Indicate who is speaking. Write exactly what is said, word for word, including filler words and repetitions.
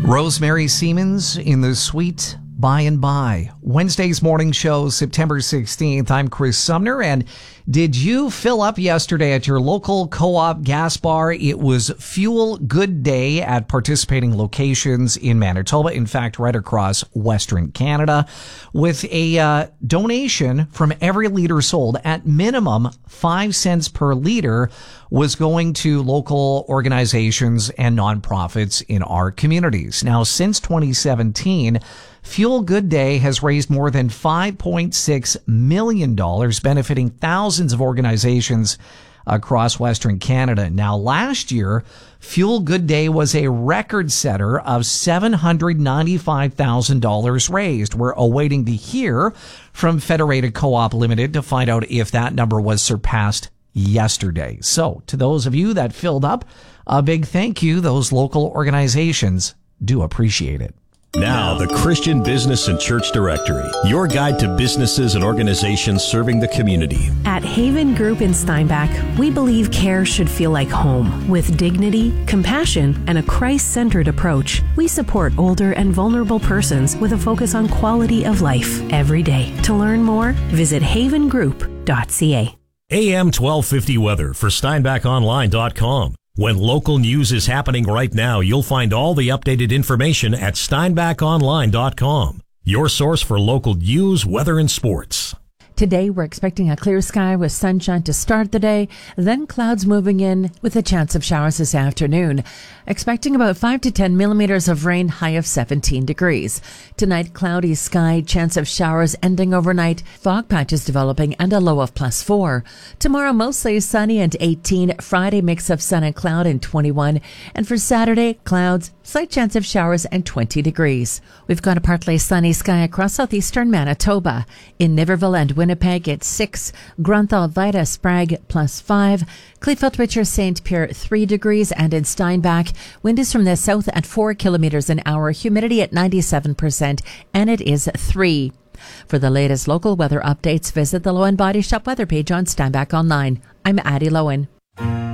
Speaker 1: Rosemary Siemens in the Sweet By and By. Wednesday's morning show, September sixteenth. I'm Chris Sumner, and did you fill up yesterday at your local co-op gas bar? It was Fuel Good Day at participating locations in Manitoba, in fact, right across Western Canada, with a uh, donation from every liter sold at minimum five cents per liter was going to local organizations and nonprofits in our communities. Now, since twenty seventeen, Fuel Good Day has raised more than five point six million dollars, benefiting thousands of organizations across Western Canada. Now, last year, Fuel Good Day was a record setter of seven hundred ninety-five thousand dollars raised. We're awaiting to hear from Federated Co-op Limited to find out if that number was surpassed yesterday. So, to those of you that filled up, a big thank you. Those local organizations do appreciate it.
Speaker 2: Now, the Christian Business and Church Directory, your guide to businesses and organizations serving the community.
Speaker 3: At Haven Group in Steinbach, we believe care should feel like home. With dignity, compassion, and a Christ-centered approach, we support older and vulnerable persons with a focus on quality of life every day. To learn more, visit haven group dot c a.
Speaker 2: A M twelve fifty weather for steinbach online dot com. When local news is happening right now, you'll find all the updated information at steinbach online dot com. Your source for local news, weather, and sports.
Speaker 4: Today, we're expecting a clear sky with sunshine to start the day, then clouds moving in with a chance of showers this afternoon. Expecting about five to ten millimeters of rain, high of seventeen degrees. Tonight, cloudy sky, chance of showers ending overnight, fog patches developing, and a low of plus four. Tomorrow, mostly sunny and eighteen. Friday, mix of sun and cloud and twenty-one. And for Saturday, clouds, slight chance of showers and twenty degrees. We've got a partly sunny sky across southeastern Manitoba. In Niverville and Winnipeg, it's six. Grunthal, Vida, Sprague, plus five. Kleefeld, Richard, Saint Pierre, three degrees. And in Steinbach, wind is from the south at four kilometers an hour. Humidity at ninety-seven percent, and it is three. For the latest local weather updates, visit the Lowen Body Shop weather page on Steinbach Online. I'm Addie Lowen.